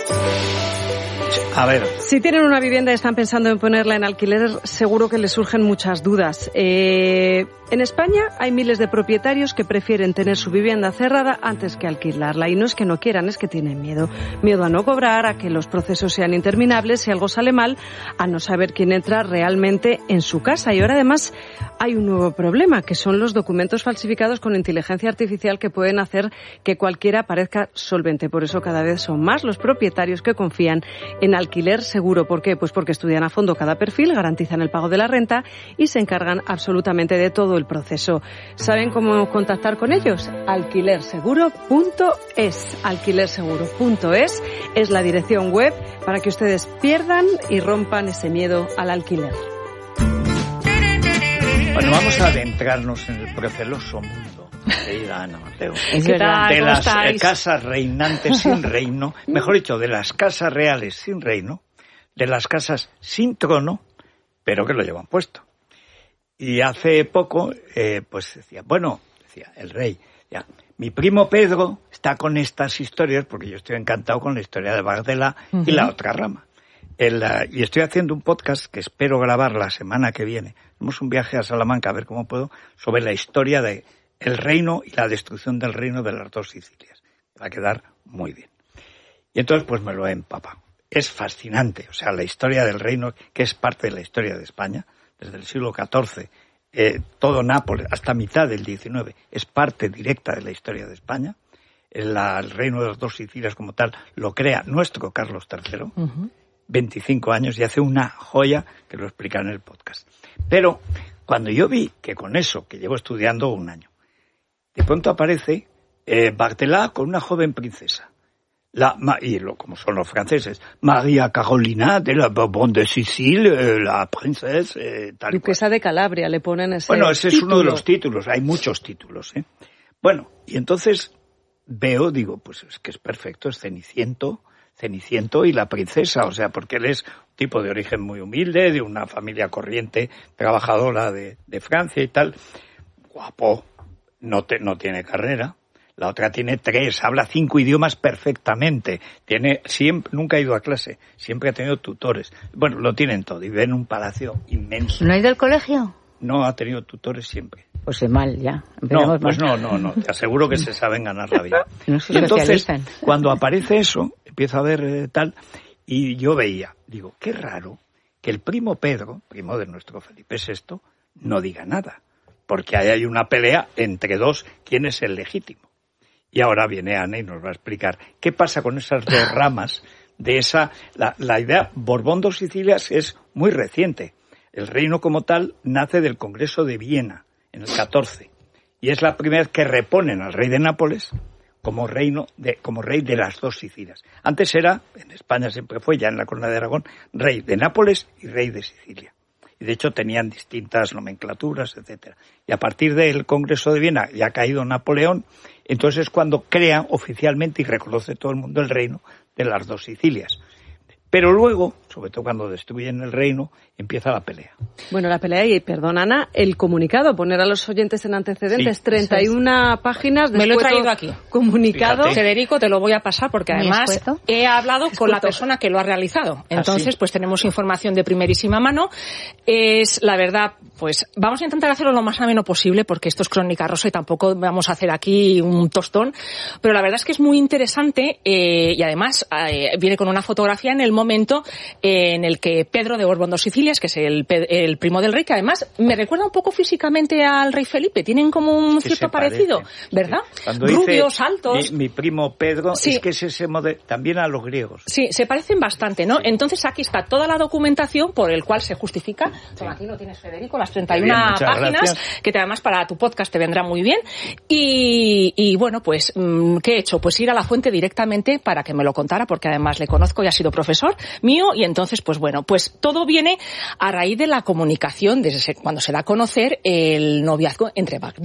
A ver. Si tienen una vivienda y están pensando en ponerla en alquiler, seguro que les surgen muchas dudas. En España hay miles de propietarios que prefieren tener su vivienda cerrada antes que alquilarla. Y no es que no quieran, es que tienen miedo. Miedo a no cobrar, a que los procesos sean interminables, si algo sale mal, a no saber quién entra realmente en su casa. Y ahora además hay un nuevo problema, que son los documentos falsificados con inteligencia artificial que pueden hacer que cualquiera parezca solvente. Por eso cada vez son más los propietarios que confían en alquiler seguro. ¿Por qué? Pues porque estudian a fondo cada perfil, garantizan el pago de la renta y se encargan absolutamente de todo el proceso. ¿Saben cómo contactar con ellos? Alquilerseguro.es. Alquilerseguro.es es la dirección web para que ustedes pierdan y rompan ese miedo al alquiler. Bueno, vamos a adentrarnos en el proceloso mundo, querida Ana Mateo, de las casas reinantes sin reino, mejor dicho, de las casas reales sin reino, de las casas sin trono, pero que lo llevan puesto. Y hace poco, pues decía el rey, mi primo Pedro está con estas historias, porque yo estoy encantado con la historia de Bardella y la otra rama. Y estoy haciendo un podcast que espero grabar la semana que viene. Hacemos un viaje a Salamanca, a ver cómo puedo, sobre la historia de el reino y la destrucción del reino de las dos Sicilias. Va a quedar muy bien. Y entonces pues me lo he empapado. Es fascinante, o sea, la historia del reino, que es parte de la historia de España, desde el siglo XIV, todo Nápoles, hasta mitad del XIX, es parte directa de la historia de España. El reino de las dos Sicilias como tal lo crea nuestro Carlos III, 25 años, y hace una joya que lo explica en el podcast. Pero cuando yo vi que con eso, que llevo estudiando un año, de pronto aparece Bardella con una joven princesa, como son los franceses, María Carolina de la Bourbon de Sicile, la princesa tal y Duquesa de Calabria, le ponen ese Bueno, ese título. Es uno de los títulos, hay muchos títulos, ¿eh? Bueno, y entonces digo, pues es que es perfecto, es Ceniciento y la princesa, o sea, porque él es un tipo de origen muy humilde, de una familia corriente, trabajadora de Francia y tal, guapo, no tiene carrera. La otra tiene 3, habla 5 idiomas perfectamente, nunca ha ido a clase, siempre ha tenido tutores. Bueno, lo tienen todo y vive en un palacio inmenso. ¿No ha ido al colegio? No, ha tenido tutores siempre. Pues es mal, ya. No, pues no, te aseguro que se saben ganar la vida. No se y entonces, socializan. cuando aparece eso, empiezo a ver tal, y yo digo, qué raro que el primo Pedro, primo de nuestro Felipe VI, no diga nada, porque ahí hay una pelea entre dos, quién es el legítimo. Y ahora viene Ana y nos va a explicar qué pasa con esas dos ramas de esa... La idea Borbón dos Sicilias es muy reciente. El reino como tal nace del Congreso de Viena, en el 14. Y es la primera vez que reponen al rey de Nápoles como rey de las dos Sicilias. Antes era, en España siempre fue, ya en la Corona de Aragón, rey de Nápoles y rey de Sicilia. Y de hecho tenían distintas nomenclaturas, etcétera. Y a partir del Congreso de Viena, ya ha caído Napoleón, entonces es cuando crean oficialmente y reconoce todo el mundo el reino de las dos Sicilias. Pero luego, sobre todo cuando destruyen el reino, empieza la pelea. Bueno, la pelea y, perdón, Ana, el comunicado, poner a los oyentes en antecedentes, sí, 31 páginas de Me lo he traído aquí. Comunicado. Fíjate. Federico, te lo voy a pasar porque además he hablado con la persona que lo ha realizado. Entonces, pues tenemos información de primerísima mano. Es, la verdad, pues vamos a intentar hacerlo lo más ameno posible porque esto es Crónica Rosa y tampoco vamos a hacer aquí un tostón. Pero la verdad es que es muy interesante y además viene con una fotografía en el momento en el que Pedro de Borbón dos Sicilias, que es el primo del rey, que además me recuerda un poco físicamente al rey Felipe, tienen como un cierto parecido, ¿verdad? Cuando rubios, altos. Mi primo Pedro, sí. Es que es ese modelo, también a los griegos. Sí, se parecen bastante, ¿no? Sí. Entonces aquí está toda la documentación por el cual se justifica. Sí. Aquí lo tienes, Federico, las 31 bien, páginas, gracias. Que además para tu podcast te vendrá muy bien. Y bueno, pues, ¿qué he hecho? Pues ir a la fuente directamente para que me lo contara, porque además le conozco y ha sido profesor mío, y entonces, pues bueno, pues todo viene a raíz de la comunicación, desde cuando se da a conocer el noviazgo entre Bardella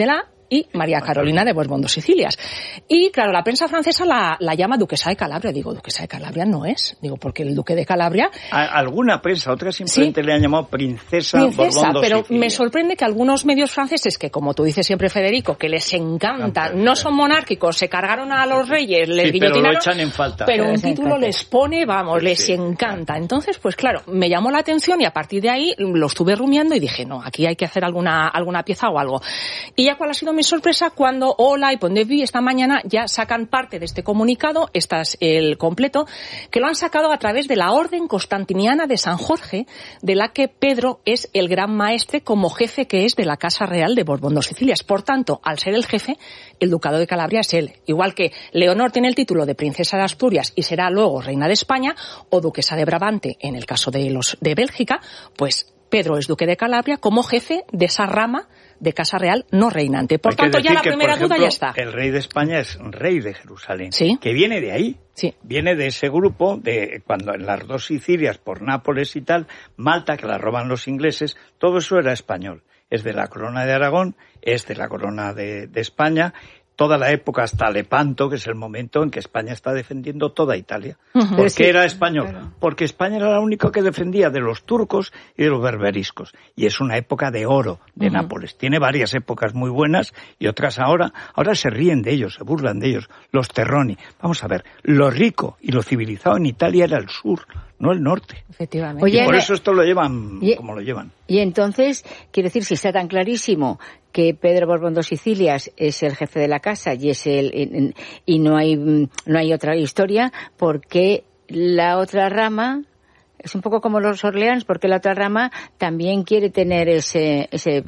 y María Carolina de Borbón dos Sicilias. Y claro, la prensa francesa la llama duquesa de Calabria. Digo, duquesa de Calabria no es. Digo, porque el duque de Calabria... Alguna prensa, otra simplemente le han llamado princesa Borbón dos pero Sicilias. Me sorprende que algunos medios franceses, que como tú dices siempre, Federico, que les encanta, no son monárquicos, se cargaron a los reyes, les guillotinaron, pero lo echan en falta. Pero un título les pone, les encanta. Entonces, pues claro, me llamó la atención y a partir de ahí lo estuve rumiando y dije, no, aquí hay que hacer alguna pieza o algo. Y ya cuál ha sido mi sorpresa cuando Hola y Pondevue esta mañana ya sacan parte de este comunicado, este es el completo, que lo han sacado a través de la Orden Constantiniana de San Jorge, de la que Pedro es el gran maestre como jefe que es de la Casa Real de Borbón dos Sicilias. Por tanto, al ser el jefe, el ducado de Calabria es él. Igual que Leonor tiene el título de princesa de Asturias y será luego reina de España, o duquesa de Brabante en el caso de los de Bélgica, pues Pedro es duque de Calabria como jefe de esa rama de Casa Real no reinante. Por tanto, ya la primera duda ya está. El rey de España es rey de Jerusalén, ¿sí? Que viene de ahí. Sí. Viene de ese grupo de cuando en las dos Sicilias, por Nápoles y tal, Malta, que la roban los ingleses, todo eso era español. Es de la corona de Aragón, es de la corona de España, toda la época hasta Lepanto, que es el momento en que España está defendiendo toda Italia. Uh-huh. ¿Por qué era español? Claro. Porque España era la única que defendía de los turcos y de los berberiscos. Y es una época de oro de Nápoles. Tiene varias épocas muy buenas y otras ahora se ríen de ellos, se burlan de ellos. Los terroni. Vamos a ver, lo rico y lo civilizado en Italia era el sur, no el norte. Efectivamente. Oye, y por eso esto lo llevan como lo llevan. Y entonces, quiero decir, si está tan clarísimo que Pedro Borbón dos Sicilias es el jefe de la casa y es y no hay otra historia, porque la otra rama es un poco como los Orleans, porque la otra rama también quiere tener ese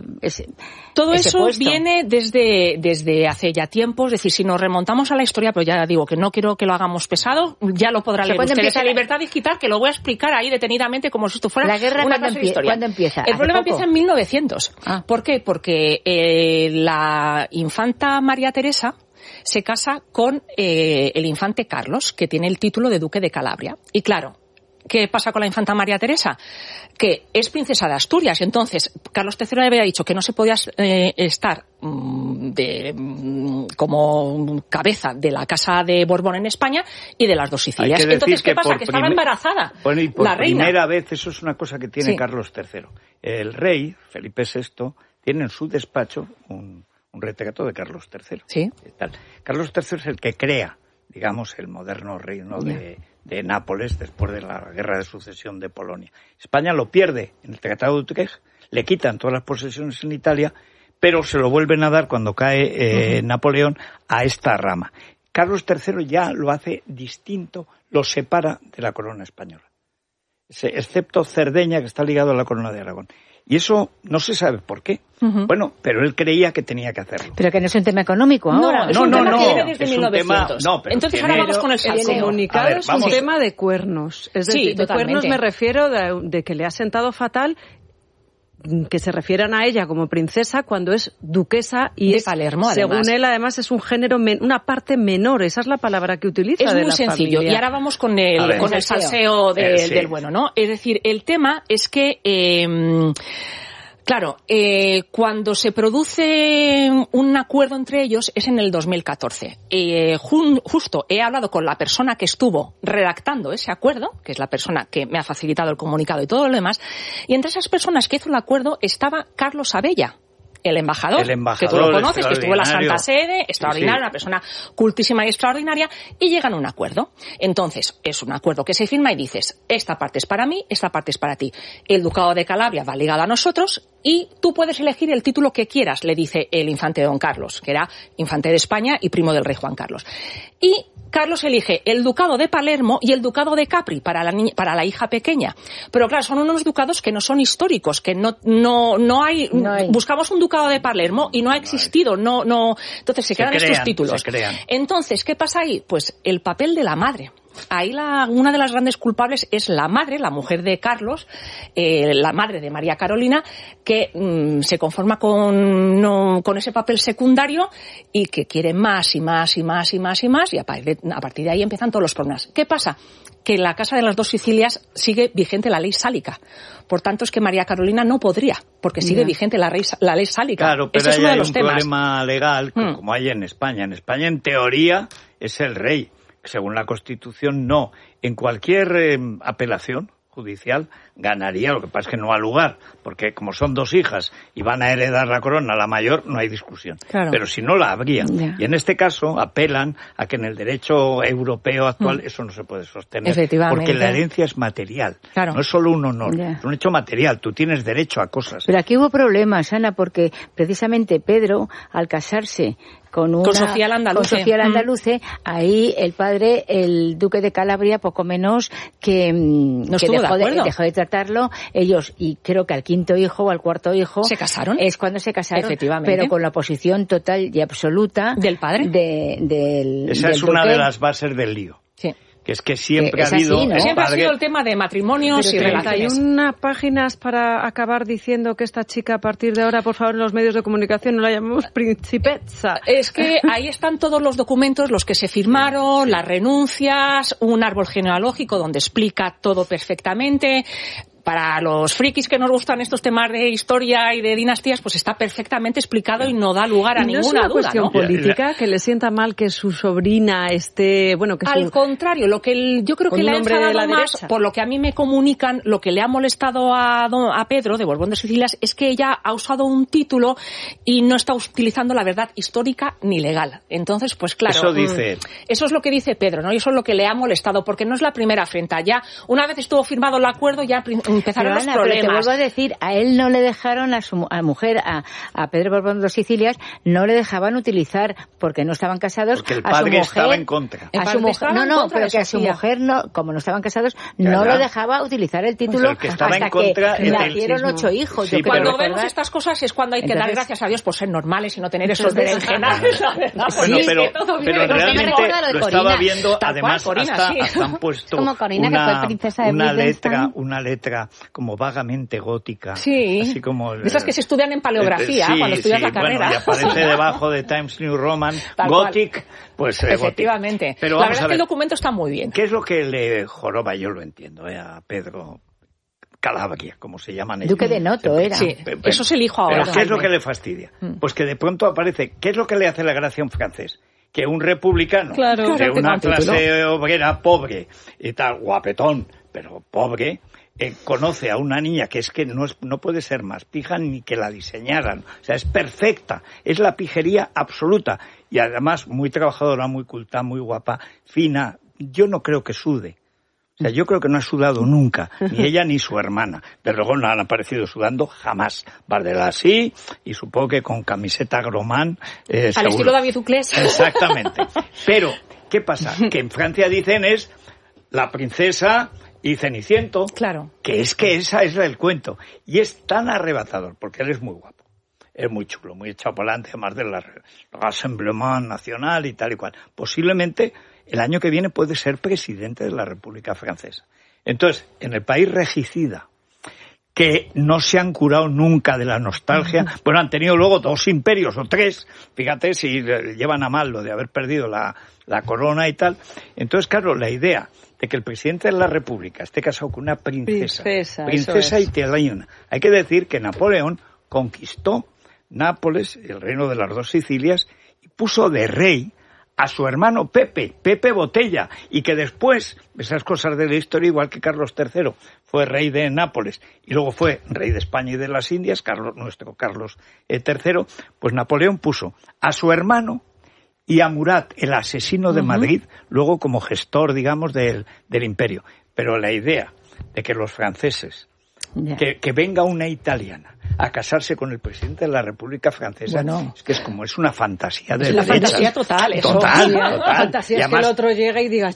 todo ese eso puesto. Viene desde hace ya tiempo, es decir, si nos remontamos a la historia, pero ya digo que no quiero que lo hagamos pesado, ya lo podrán leer ustedes en Libertad Digital, que lo voy a explicar ahí detenidamente como si esto fuera la guerra una clase de historia. ¿Cuándo empieza? El problema empieza en 1900. ¿Por qué? Porque la infanta María Teresa se casa con el infante Carlos, que tiene el título de duque de Calabria. Y claro, ¿qué pasa con la infanta María Teresa? Que es princesa de Asturias. Entonces, Carlos III le había dicho que no se podía estar como cabeza de la Casa de Borbón en España y de las dos Sicilias. Entonces, ¿qué pasa? Que estaba embarazada y por la reina. Primera vez, eso es una cosa que tiene Carlos III. El rey, Felipe VI, tiene en su despacho un retrato de Carlos III. Sí. Carlos III es el que crea, digamos, el moderno reino de Nápoles después de la guerra de sucesión de Polonia. España lo pierde en el Tratado de Utrecht, le quitan todas las posesiones en Italia, pero se lo vuelven a dar cuando cae Napoleón a esta rama. Carlos III ya lo hace distinto, lo separa de la corona española, excepto Cerdeña, que está ligado a la corona de Aragón. Y eso no se sabe por qué. Bueno, pero él creía que tenía que hacerlo. Pero que no es un tema económico ahora. No, que viene desde 1900. Entonces ahora vamos con el salseo. El comunicado es un tema de cuernos. Es decir, de cuernos me refiero de que le ha sentado fatal que se refieran a ella como princesa cuando es duquesa y de Palermo, según además. él, además es un género, una parte menor. Esa es la palabra que utiliza. Es de muy la sencillo. familia. Y ahora vamos con el salseo del bueno, ¿no? Es decir, el tema es que claro, cuando se produce un acuerdo entre ellos es en el 2014. Justo he hablado con la persona que estuvo redactando ese acuerdo, que es la persona que me ha facilitado el comunicado y todo lo demás, y entre esas personas que hizo el acuerdo estaba Carlos Abella. El embajador, que tú lo conoces, que estuvo en la Santa Sede, extraordinario, una persona cultísima y extraordinaria, y llegan a un acuerdo. Entonces, es un acuerdo que se firma y dices, esta parte es para mí, esta parte es para ti. El Ducado de Calabria va ligado a nosotros y tú puedes elegir el título que quieras, le dice el infante Don Carlos, que era infante de España y primo del rey Juan Carlos. Y Carlos elige el Ducado de Palermo y el Ducado de Capri para la hija pequeña. Pero claro, son unos ducados que no son históricos, que no hay. Buscamos un Ducado de Palermo y no ha existido, no. Entonces se quedan estos títulos. Se crean. Entonces, ¿qué pasa ahí? Pues el papel de la madre. ahí una de las grandes culpables es la madre, la mujer de Carlos, la madre de María Carolina, que se conforma con ese papel secundario y que quiere más y más y más y más y más, y a partir de ahí empiezan todos los problemas. ¿Qué pasa? Que en la Casa de las Dos Sicilias sigue vigente la ley sálica. Por tanto, es que María Carolina no podría, porque sigue vigente la ley sálica. Claro, pero ese es uno de los hay un temas. problema legal, como hay en España. En España, en teoría, es el rey. Según la Constitución, no. En cualquier apelación judicial ganaría, lo que pasa es que no ha lugar, porque como son dos hijas y van a heredar la corona, la mayor, no hay discusión. Claro. Pero si no, la habría. Yeah. Y en este caso apelan a que en el derecho europeo actual eso no se puede sostener. Efectivamente. Porque la herencia es material. Claro. No es solo un honor, Yeah. es un hecho material. Tú tienes derecho a cosas. Pero aquí hubo problemas, Ana, porque precisamente Pedro, al casarse con Sofía Landaluce, ahí el padre, el duque de Calabria, poco menos que dejó de tratarlo. Ellos, y creo que al quinto hijo o al cuarto hijo, ¿se casaron? Es cuando se casaron, efectivamente, pero con la oposición total y absoluta del padre. Esa es una de las bases del lío. Sí. Que es que siempre ha habido... así, ¿no? Siempre ha sido el tema de matrimonios y relaciones. 31 páginas para acabar diciendo que esta chica, a partir de ahora, por favor, en los medios de comunicación no la llamemos principessa. Es que ahí están todos los documentos, los que se firmaron, las renuncias, un árbol genealógico donde explica todo perfectamente. Para los frikis que nos gustan estos temas de historia y de dinastías, pues está perfectamente explicado y no da lugar a ninguna duda. ¿No es una cuestión ¿no? política que le sienta mal que su sobrina esté... Bueno, que al contrario, lo que yo creo que le ha enfadado más, por lo que a mí me comunican, lo que le ha molestado a Pedro de Borbón de Sicilias es que ella ha usado un título y no está utilizando la verdad histórica ni legal. Entonces, pues claro, eso es lo que dice Pedro, ¿no? Y eso es lo que le ha molestado, porque no es la primera afrenta. Ya, una vez estuvo firmado el acuerdo, ya empezaron los problemas. Pero te vuelvo a decir, a él no le dejaron, a mujer, a Pedro Borbón de Sicilias, no le dejaban utilizar, porque no estaban casados, porque el padre estaba en contra. A su mujer, pero que a su mujer, no, como no estaban casados, no lo dejaba utilizar el título hasta que nacieron 8 hijos. Sí, cuando vemos estas cosas es cuando hay que dar gracias a Dios por ser normales y no tener esos berenjenales. Bueno, pero realmente lo estaba viendo, además hasta han puesto una letra como vagamente gótica. Sí, así como esas que se estudian en paleografía cuando estudias la carrera. Bueno, y aparece debajo de Times New Roman, Gothic, pues efectivamente. Gothic. Pero la verdad es que el documento está muy bien. ¿Qué es lo que le joroba? Yo lo entiendo, a Pedro Calabria, como se llaman ellos. Duque de Noto era. Sí, eso es el hijo ahora. Pero ¿qué es lo que le fastidia? Pues que de pronto aparece, ¿qué es lo que le hace la gracia a un francés? Que un republicano de una clase obrera pobre y tal, guapetón, pero pobre, conoce a una niña que es que no puede ser más pija ni que la diseñaran. O sea, es perfecta, es la pijería absoluta. Y además muy trabajadora, muy culta, muy guapa, fina. Yo no creo que sude. O sea, yo creo que no ha sudado nunca, ni ella ni su hermana. Pero luego no han aparecido sudando jamás. Bardella sí, y supongo que con camiseta Gromán. Al estilo David Duclés. Exactamente. Pero, ¿qué pasa? Que en Francia dicen es la princesa y Ceniciento. Claro. Que esa es el cuento. Y es tan arrebatador, porque él es muy guapo. Es muy chulo, muy echado para adelante, además del Rassemblement Nacional y tal y cual. Posiblemente el año que viene puede ser presidente de la República Francesa. Entonces, en el país regicida, que no se han curado nunca de la nostalgia, bueno, han tenido luego 2 imperios o 3, fíjate si llevan a mal lo de haber perdido la corona y tal. Entonces, claro, la idea de que el presidente de la República esté casado con una princesa italiana. Hay que decir que Napoleón conquistó Nápoles, el reino de las 2 Sicilias, y puso de rey a su hermano Pepe Botella, y que después, esas cosas de la historia, igual que Carlos III fue rey de Nápoles y luego fue rey de España y de las Indias, nuestro Carlos III, pues Napoleón puso a su hermano y a Murat, el asesino de Madrid, luego como gestor, digamos, del imperio. Pero la idea de que los franceses, que venga una italiana a casarse con el presidente de la República Francesa, es que es una fantasía de la fantasía total, eso. Total. La fantasía es que el otro llega y diga,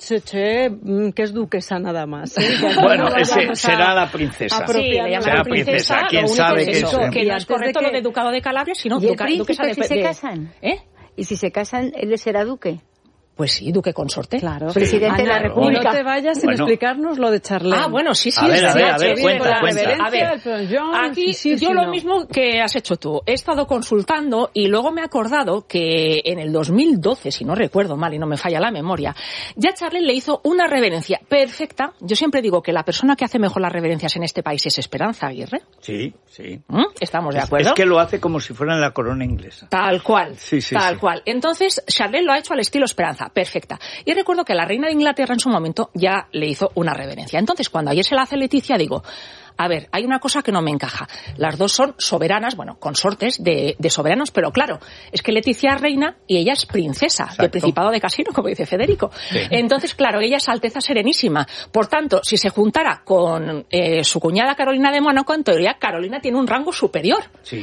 que es duquesa nada más. Bueno, será la princesa. Será princesa. ¿Quién sabe qué es eso? Que no es correcto lo de ducado de Calabria, sino duquesa de... ¿Y si se casan? ¿Y si se casan, él será duque? Pues sí, duque consorte. Claro. Presidente de la República. Y no te vayas sin explicarnos lo de Charlene. Bueno, sí. A ver, cuenta. A ver, aquí yo lo mismo que has hecho tú. He estado consultando y luego me he acordado que en el 2012, si no recuerdo mal y no me falla la memoria, ya Charlene le hizo una reverencia perfecta. Yo siempre digo que la persona que hace mejor las reverencias en este país es Esperanza Aguirre. Sí. ¿Estamos de acuerdo? Es que lo hace como si fuera en la corona inglesa. Tal cual. Sí. Cual. Entonces, Charlene lo ha hecho al estilo Esperanza. Perfecta. Y recuerdo que la reina de Inglaterra en su momento ya le hizo una reverencia. Entonces, cuando ayer se la hace Leticia, digo, a ver, hay una cosa que no me encaja. Las dos son soberanas, consortes de soberanos, pero claro, es que Leticia es reina y ella es princesa. Exacto. Del Principado de Cassino, como dice Federico. Sí. Entonces, claro, ella es Alteza Serenísima. Por tanto, si se juntara con su cuñada Carolina de Mónaco, en teoría Carolina tiene un rango superior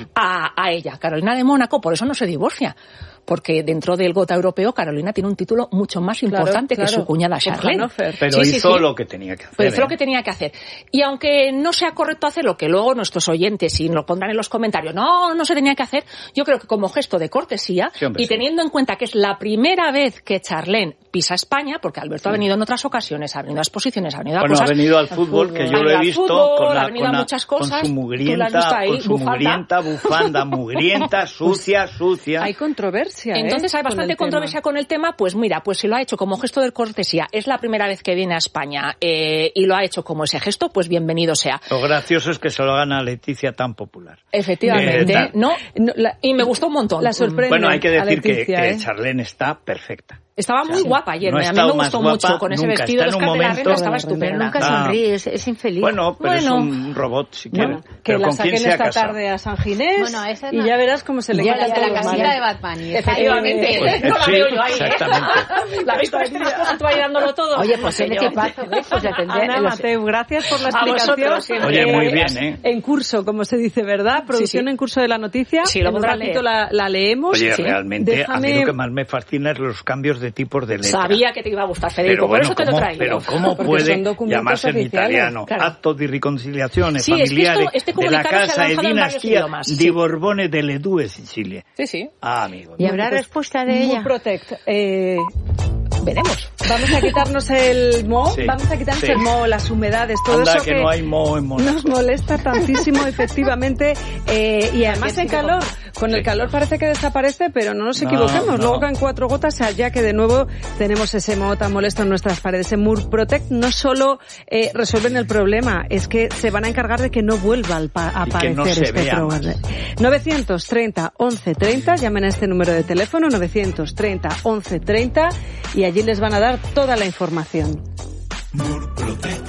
a ella. Carolina de Mónaco, por eso no se divorcia. Porque dentro del Gotha europeo, Carolina tiene un título mucho más importante que su cuñada Charlene. Pero hizo lo que tenía que hacer. Pues hizo lo que tenía que hacer. Y aunque no sea correcto hacerlo, que luego nuestros oyentes, si nos pondrán en los comentarios, no se tenía que hacer, yo creo que como gesto de cortesía, y teniendo en cuenta que es la primera vez que Charlene pisa España, porque Alberto ha venido en otras ocasiones, ha venido a exposiciones, ha venido a cosas. Ha venido al fútbol, que yo lo he visto, ha venido a muchas cosas, con su mugrienta bufanda, mugrienta, sucia. Hay controversia. Entonces hay bastante controversia con el tema, pues mira, pues si lo ha hecho como gesto de cortesía, es la primera vez que viene a España y lo ha hecho como ese gesto, pues bienvenido sea. Lo gracioso es que se lo gana a Leticia tan popular. Efectivamente, y me gustó un montón. La sorprende. Bueno, hay que decir Leticia, que Charlene está perfecta. Estaba muy guapa ayer, a mí me gustó mucho con ese vestido, los de la reina estaba estupenda. Nunca sonríe, es infeliz. Bueno, pero es un robot, si quiere. Que la saquen esta tarde a San Ginés y ya verás cómo se le quita la casita de Batman. Efectivamente, no la veo yo ahí. Exactamente. ¿La veis con este dispositivo ahí dándolo todo? Oye, pues en equipazo, pues Ana Mateu, gracias por la explicación. Oye, muy bien, En curso, como se dice, ¿verdad? Producción en curso de la noticia. Sí, lo en un ratito la leemos. Oye, realmente, a mí lo que más me fascina es los cambios de tipos de letra. Sabía que te iba a gustar, Federico, por eso te lo traigo. Pero ¿cómo puede llamarse en italiano? Claro. Atto di riconciliazione familiare della casa e dinastia di Borbone delle due Sicilie. Sí. Amigo. ¿Y habrá respuesta de ella? Protect. Veremos. Vamos a quitarnos el moho, el moho, las humedades, todo eso que no hay moho en Mónaco. Nos molesta tantísimo, efectivamente, y además en calor. Con el calor parece que desaparece, pero no nos equivoquemos. Luego caen 4 gotas, ya que de nuevo tenemos ese moho tan molesto en nuestras paredes. En Murprotect no solo resuelven el problema, es que se van a encargar de que no vuelva a aparecer este problema. 930 11 30, llamen a este número de teléfono, 930 11 30, y allí les van a dar toda la información. Murprotect.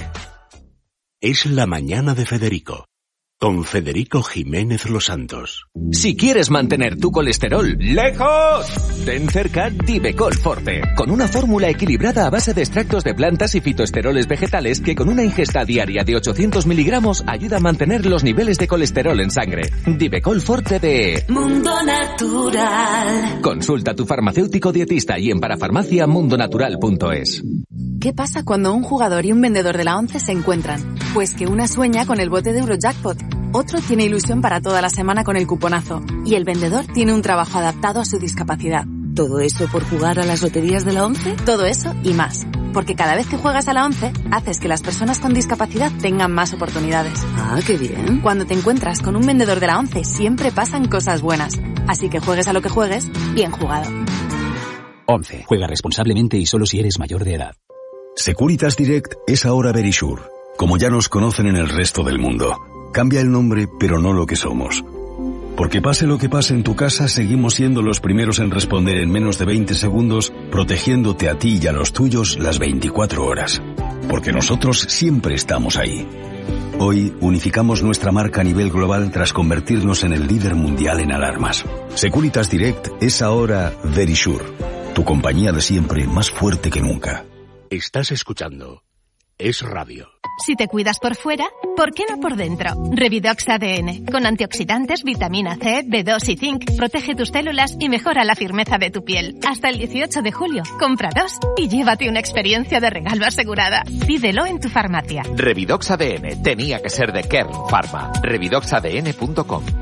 Es la mañana de Federico. Con Federico Jiménez Los Santos. Si quieres mantener tu colesterol lejos, ten cerca Divecol Forte, con una fórmula equilibrada a base de extractos de plantas y fitoesteroles vegetales que con una ingesta diaria de 800 miligramos ayuda a mantener los niveles de colesterol en sangre. Divecol Forte de Mundo Natural. Consulta a tu farmacéutico dietista y en parafarmacia.mundonatural.es. ¿Qué pasa cuando un jugador y un vendedor de la ONCE se encuentran? Pues que una sueña con el bote de Eurojackpot, otro tiene ilusión para toda la semana con el cuponazo y el vendedor tiene un trabajo adaptado a su discapacidad. ¿Todo eso por jugar a las loterías de la ONCE? Todo eso y más. Porque cada vez que juegas a la ONCE, haces que las personas con discapacidad tengan más oportunidades. Ah, qué bien. Cuando te encuentras con un vendedor de la ONCE, siempre pasan cosas buenas. Así que juegues a lo que juegues, bien jugado. ONCE. Juega responsablemente y solo si eres mayor de edad. Securitas Direct es ahora Verisure, como ya nos conocen en el resto del mundo. Cambia el nombre, pero no lo que somos. Porque pase lo que pase en tu casa, seguimos siendo los primeros en responder en menos de 20 segundos, protegiéndote a ti y a los tuyos las 24 horas. Porque nosotros siempre estamos ahí. Hoy unificamos nuestra marca a nivel global tras convertirnos en el líder mundial en alarmas. Securitas Direct es ahora Verisure, tu compañía de siempre más fuerte que nunca. Estás escuchando Es Radio. Si te cuidas por fuera, ¿por qué no por dentro? Revidox ADN, con antioxidantes, vitamina C, B2 y zinc, protege tus células y mejora la firmeza de tu piel. Hasta el 18 de julio, compra 2 y llévate una experiencia de regalo asegurada. Pídelo en tu farmacia. Revidox ADN, tenía que ser de Kern Pharma. Revidoxadn.com.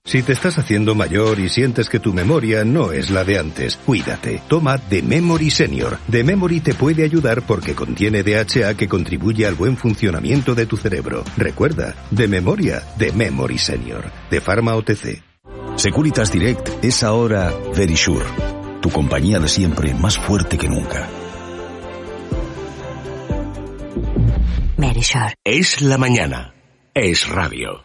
Si te estás haciendo mayor y sientes que tu memoria no es la de antes, cuídate. Toma The Memory Senior. The Memory te puede ayudar porque contiene DHA que contribuye al buen funcionamiento de tu cerebro. Recuerda, de memoria, The Memory Senior. De Pharma OTC. Securitas Direct es ahora Verisure. Tu compañía de siempre más fuerte que nunca. Verisure. Es la mañana. Es radio.